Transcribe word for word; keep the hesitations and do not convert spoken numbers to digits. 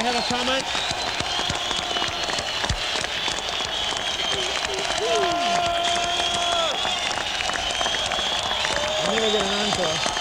have a comment? I'm gonna get an encore.